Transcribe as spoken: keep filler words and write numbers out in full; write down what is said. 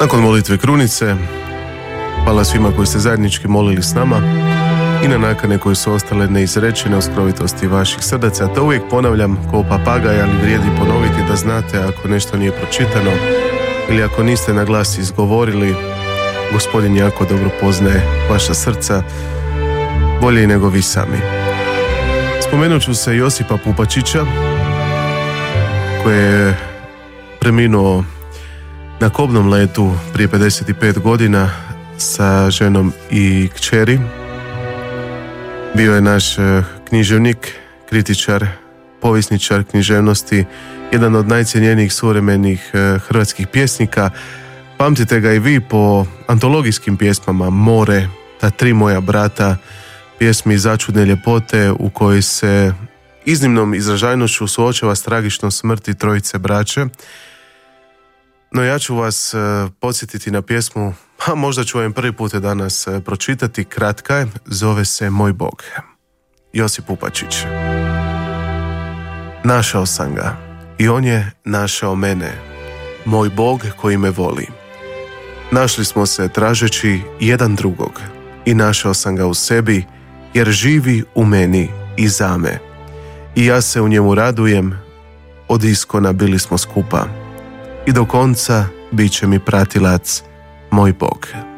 Nakon molitve krunice, hvala svima koji ste zajednički molili s nama i na nakane koje su ostale neizrečene u skrovitosti vaših srdaca. To uvijek ponavljam kao papagaj, ali vrijedi ponoviti da znate ako nešto nije pročitano ili ako niste na glas izgovorili, Gospodin jako dobro poznaje vaša srca, bolje nego vi sami. Spomenut ću se Josipa Pupačića, koji je preminuo na kobnom letu prije pedeset pet godina sa ženom i kćeri. Bio je naš književnik, kritičar, povjesničar književnosti, jedan od najcjenjenijih suvremenih hrvatskih pjesnika. Pamtite ga i vi po antologijskim pjesmama More, Ta tri moja brata, pjesmi Začudne ljepote u kojoj se iznimnom izražajnošću suočava s tragičnom smrti trojice braće. No ja ću vas podsjetiti na pjesmu, a možda ću vam prvi put danas pročitati, kratka je, zove se Moj Bog. Josip Pupačić. Našao sam ga i on je našao mene, moj Bog koji me voli. Našli smo se tražeći jedan drugog i našao sam ga u sebi, jer živi u meni i za me. I ja se u njemu radujem, od iskona bili smo skupa. I do konca bit će mi pratilac, moj Bog.